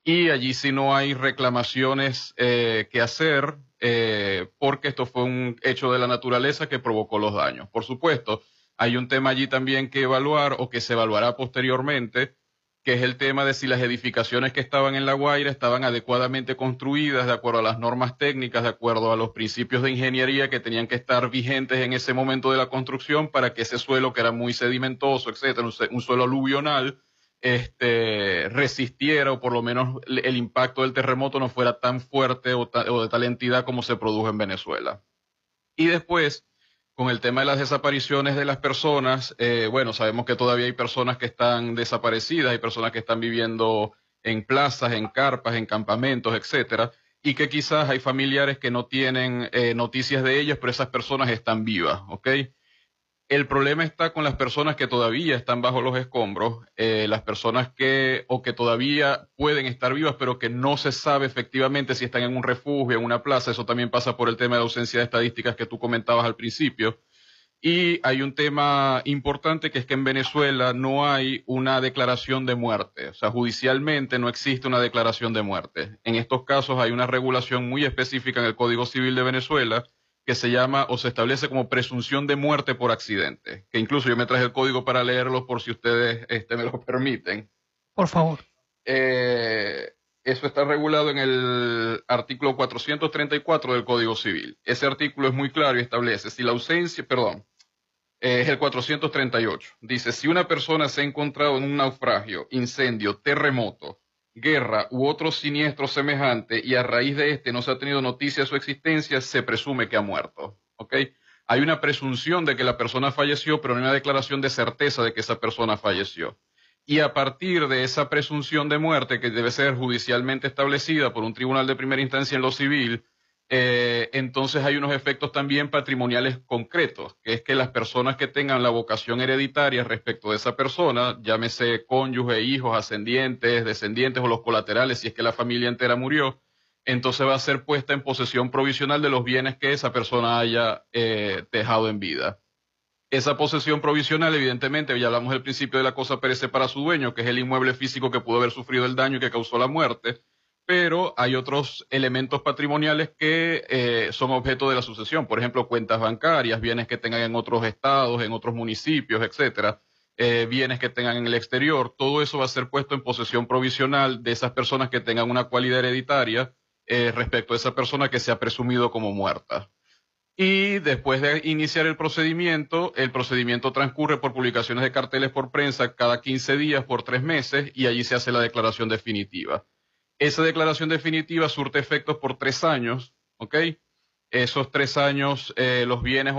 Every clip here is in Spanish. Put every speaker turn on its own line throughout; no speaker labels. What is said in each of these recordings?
y allí sí no hay reclamaciones que hacer, porque esto fue un hecho de la naturaleza que provocó los daños. Por supuesto, hay un tema allí también que evaluar o que se evaluará posteriormente, que es el tema de si las edificaciones que estaban en La Guaira estaban adecuadamente construidas, de acuerdo a las normas técnicas, de acuerdo a los principios de ingeniería que tenían que estar vigentes en ese momento de la construcción para que ese suelo, que era muy sedimentoso, etcétera, un suelo aluvional, resistiera, o por lo menos el impacto del terremoto no fuera tan fuerte o de tal entidad como se produjo en Venezuela. Y después, con el tema de las desapariciones de las personas, bueno, sabemos que todavía hay personas que están desaparecidas, hay personas que están viviendo en plazas, en carpas, en campamentos, etcétera, y que quizás hay familiares que no tienen noticias de ellas, pero esas personas están vivas, ¿ok? El problema está con las personas que todavía están bajo los escombros, las personas que todavía pueden estar vivas, pero que no se sabe efectivamente si están en un refugio, en una plaza. Eso también pasa por el tema de la ausencia de estadísticas que tú comentabas al principio. Y hay un tema importante, que es que en Venezuela no hay una declaración de muerte. O sea, judicialmente no existe una declaración de muerte. En estos casos hay una regulación muy específica en el Código Civil de Venezuela que se llama o se establece como presunción de muerte por accidente, que incluso yo me traje el código para leerlo por si ustedes me lo permiten.
Por favor.
Eso está regulado en el artículo 434 del Código Civil. Ese artículo es muy claro y establece si la ausencia, perdón, es el 438. Dice, si una persona se ha encontrado en un naufragio, incendio, terremoto, guerra u otro siniestro semejante y a raíz de este no se ha tenido noticia de su existencia, se presume que ha muerto. ¿Ok? Hay una presunción de que la persona falleció, pero no hay una declaración de certeza de que esa persona falleció. Y a partir de esa presunción de muerte, que debe ser judicialmente establecida por un tribunal de primera instancia en lo civil, entonces hay unos efectos también patrimoniales concretos, que es que las personas que tengan la vocación hereditaria respecto de esa persona, llámese cónyuge, hijos, ascendientes, descendientes o los colaterales, si es que la familia entera murió, entonces va a ser puesta en posesión provisional de los bienes que esa persona haya dejado en vida. Esa posesión provisional, evidentemente, ya hablamos del principio de la cosa perece para su dueño, que es el inmueble físico que pudo haber sufrido el daño y que causó la muerte, pero hay otros elementos patrimoniales que son objeto de la sucesión, por ejemplo, cuentas bancarias, bienes que tengan en otros estados, en otros municipios, etcétera, bienes que tengan en el exterior. Todo eso va a ser puesto en posesión provisional de esas personas que tengan una cualidad hereditaria respecto a esa persona que se ha presumido como muerta. Y después de iniciar el procedimiento transcurre por publicaciones de carteles por prensa cada 15 días por 3 meses y allí se hace la declaración definitiva. Esa declaración definitiva surte efectos por 3 años, ¿ok? Esos 3 años, los bienes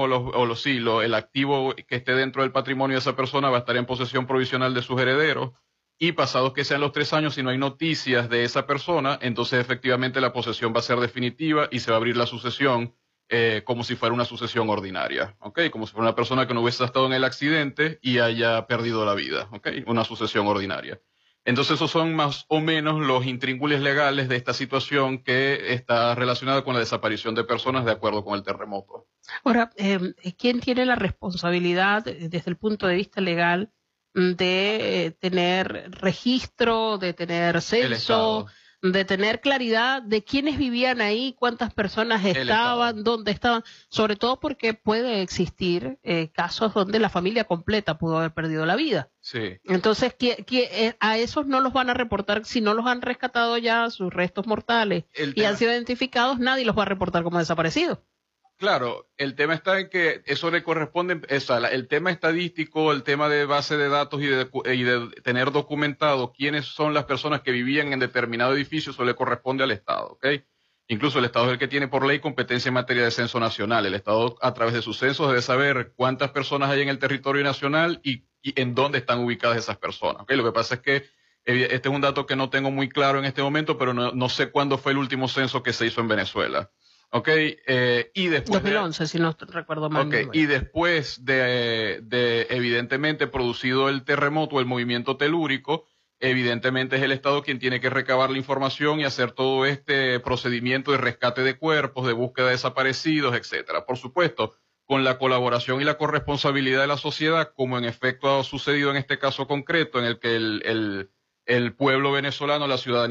el activo que esté dentro del patrimonio de esa persona va a estar en posesión provisional de sus herederos, y pasados que sean los 3 años, si no hay noticias de esa persona, entonces efectivamente la posesión va a ser definitiva y se va a abrir la sucesión como si fuera una sucesión ordinaria, ¿ok? Como si fuera una persona que no hubiese estado en el accidente y haya perdido la vida, ¿ok? Una sucesión ordinaria. Entonces esos son más o menos los intríngulis legales de esta situación que está relacionada con la desaparición de personas de acuerdo con el terremoto.
Ahora, ¿quién tiene la responsabilidad desde el punto de vista legal de tener registro, de tener censo, de tener claridad de quiénes vivían ahí, cuántas personas estaban, dónde estaban? Sobre todo porque puede existir casos donde la familia completa pudo haber perdido la vida.
Sí.
Entonces, a esos no los van a reportar, si no los han rescatado ya, sus restos mortales, y han sido identificados, nadie los va a reportar como desaparecidos.
Claro, el tema está en que eso le corresponde, el tema estadístico, el tema de base de datos y de tener documentado quiénes son las personas que vivían en determinado edificio, eso le corresponde al Estado, ¿ok? Incluso el Estado es el que tiene por ley competencia en materia de censo nacional. El Estado, a través de sus censos, debe saber cuántas personas hay en el territorio nacional y en dónde están ubicadas esas personas, ¿ok? Lo que pasa es que este es un dato que no tengo muy claro en este momento, pero no sé cuándo fue el último censo que se hizo en Venezuela. Ok, y después
2011, si no recuerdo mal.
Okay, y después de evidentemente producido el terremoto, el movimiento telúrico, evidentemente es el Estado quien tiene que recabar la información y hacer todo este procedimiento de rescate de cuerpos, de búsqueda de desaparecidos, etcétera. Por supuesto, con la colaboración y la corresponsabilidad de la sociedad, como en efecto ha sucedido en este caso concreto, en el que el pueblo venezolano, la ciudadanía